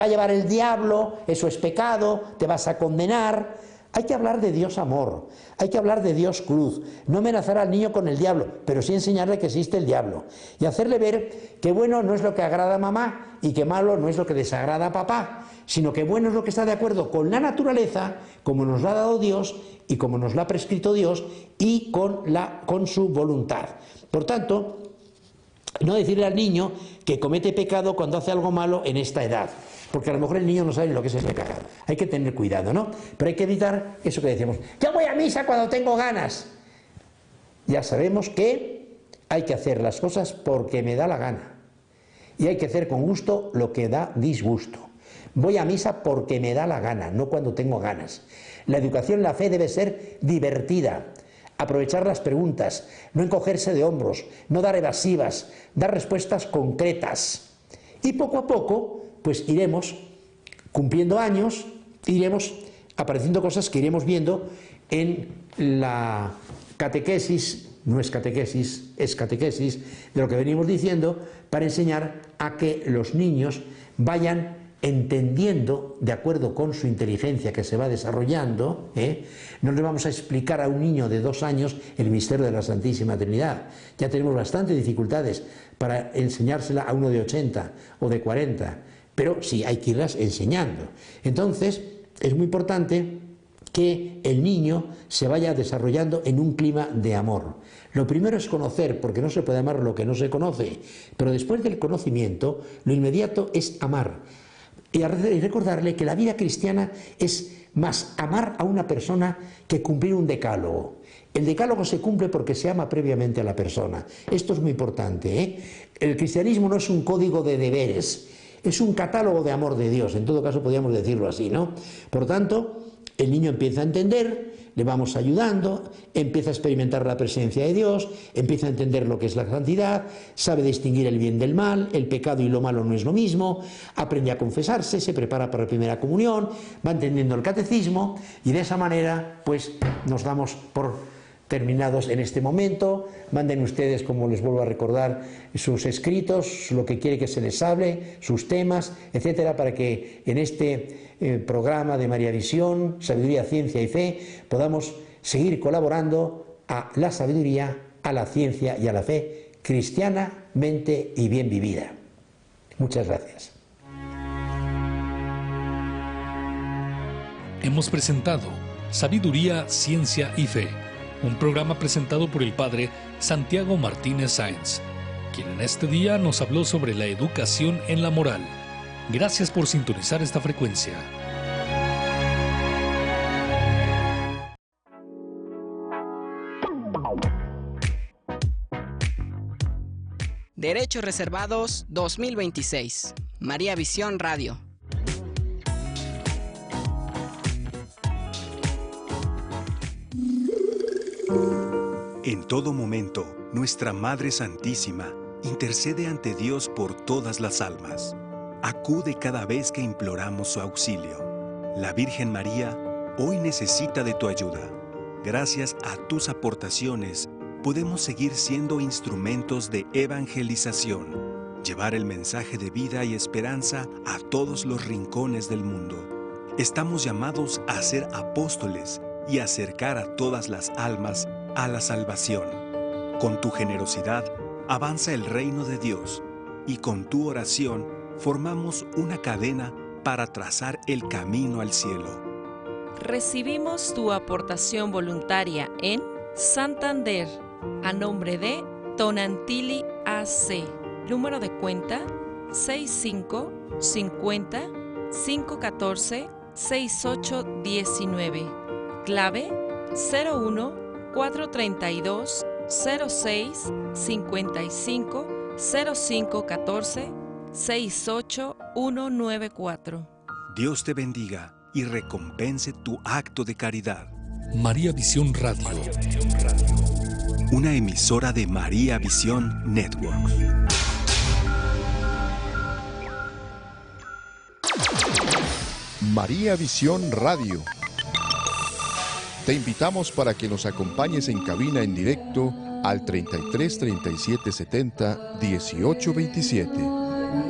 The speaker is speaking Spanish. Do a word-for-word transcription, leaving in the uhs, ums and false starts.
a llevar el diablo, eso es pecado, te vas a condenar. Hay que hablar de Dios amor, hay que hablar de Dios cruz, no amenazar al niño con el diablo, pero sí enseñarle que existe el diablo y hacerle ver que bueno no es lo que agrada a mamá y que malo no es lo que desagrada a papá, sino que bueno es lo que está de acuerdo con la naturaleza, como nos lo ha dado Dios y como nos lo ha prescrito Dios y con, la, con su voluntad. Por tanto, no decirle al niño que comete pecado cuando hace algo malo en esta edad, porque a lo mejor el niño no sabe lo que es el pecado. Hay que tener cuidado, ¿no? Pero hay que evitar eso que decimos, yo voy a misa cuando tengo ganas. Ya sabemos que hay que hacer las cosas porque me da la gana. Y hay que hacer con gusto lo que da disgusto. Voy a misa porque me da la gana, no cuando tengo ganas. La educación en la fe debe ser divertida. Aprovechar las preguntas, no encogerse de hombros, no dar evasivas, dar respuestas concretas. Y poco a poco pues iremos cumpliendo años, iremos apareciendo cosas que iremos viendo en la catequesis, no es catequesis, es catequesis, de lo que venimos diciendo, para enseñar a que los niños vayan entendiendo, de acuerdo con su inteligencia que se va desarrollando, ¿eh? No le vamos a explicar a un niño de dos años el misterio de la Santísima Trinidad. Ya tenemos bastantes dificultades para enseñársela a uno de ochenta o de cuarenta. Pero sí hay que irlas enseñando. Entonces, es muy importante que el niño se vaya desarrollando en un clima de amor. Lo primero es conocer, porque no se puede amar lo que no se conoce, pero después del conocimiento, lo inmediato es amar. Y recordarle que la vida cristiana es más amar a una persona que cumplir un decálogo. El decálogo se cumple porque se ama previamente a la persona. Esto es muy importante, ¿eh? El cristianismo no es un código de deberes, es un catálogo de amor de Dios, en todo caso podríamos decirlo así, ¿no? Por tanto, el niño empieza a entender, le vamos ayudando, empieza a experimentar la presencia de Dios, empieza a entender lo que es la santidad, sabe distinguir el bien del mal, el pecado y lo malo no es lo mismo, aprende a confesarse, se prepara para la primera comunión, va entendiendo el catecismo y de esa manera pues nos damos por terminados en este momento. Manden ustedes, como les vuelvo a recordar, sus escritos, lo que quiere que se les hable, sus temas, etcétera, para que en este eh, programa de María Visión, Sabiduría, Ciencia y Fe, podamos seguir colaborando a la sabiduría, a la ciencia y a la fe cristianamente y bien vivida. Muchas gracias. Hemos presentado Sabiduría, Ciencia y Fe, un programa presentado por el padre Santiago Martínez Sáenz, quien en este día nos habló sobre la educación en la moral. Gracias por sintonizar esta frecuencia. Derechos Reservados dos mil veintiséis. María Visión Radio. En todo momento, nuestra Madre Santísima intercede ante Dios por todas las almas. Acude cada vez que imploramos su auxilio. La Virgen María hoy necesita de tu ayuda. Gracias a tus aportaciones, podemos seguir siendo instrumentos de evangelización, llevar el mensaje de vida y esperanza a todos los rincones del mundo. Estamos llamados a ser apóstoles y acercar a todas las almas a la salvación. Con tu generosidad avanza el reino de Dios y con tu oración formamos una cadena para trazar el camino al cielo. Recibimos tu aportación voluntaria en Santander a nombre de Tonantili A C. Número de cuenta seis cinco cincuenta cinco catorce sesenta y ocho diecinueve. Clave cero uno cuatro treinta y dos cero seis cincuenta y cinco cero cinco catorce sesenta y ocho ciento noventa y cuatro. Dios te bendiga y recompense tu acto de caridad. María Visión Radio. Una emisora de María Visión Network. María Visión Radio. Te invitamos para que nos acompañes en cabina en directo al treinta y tres, treinta y siete, setenta, dieciocho veintisiete.